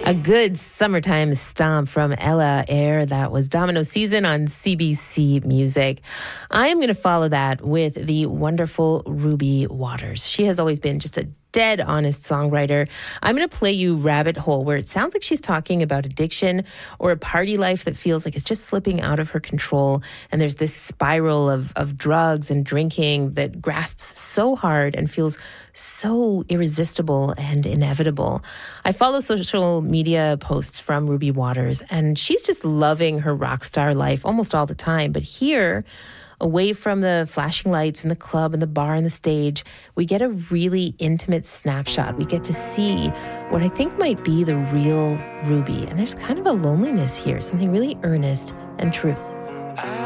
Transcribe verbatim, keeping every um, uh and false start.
A good summertime stomp from Ella Eyre. That was Domino Season on C B C Music. I am going to follow that with the wonderful Ruby Waters. She has always been just a dead honest songwriter. I'm going to play you Rabbit Hole, where it sounds like she's talking about addiction or a party life that feels like it's just slipping out of her control. And there's this spiral of, of drugs and drinking that grasps so hard and feels so irresistible and inevitable. I follow social media posts from Ruby Waters, and she's just loving her rock star life almost all the time. But here, away from the flashing lights and the club and the bar and the stage, we get a really intimate snapshot. We get to see what I think might be the real Ruby. And there's kind of a loneliness here, something really earnest and true.